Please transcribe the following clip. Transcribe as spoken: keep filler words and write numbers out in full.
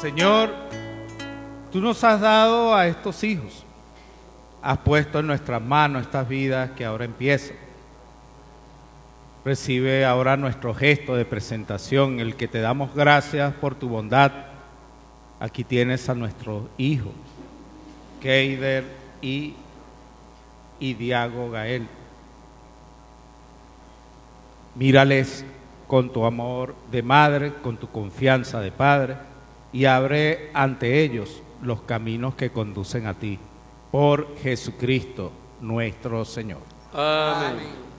Señor, tú nos has dado a estos hijos, has puesto en nuestras manos estas vidas que ahora empiezan. Recibe ahora nuestro gesto de presentación, el que te damos gracias por tu bondad. Aquí tienes a nuestros hijos, Keider y, y Diago Gael. Mírales con tu amor de madre, con tu confianza de padre, y abre ante ellos los caminos que conducen a ti. Por Jesucristo nuestro Señor. Amén.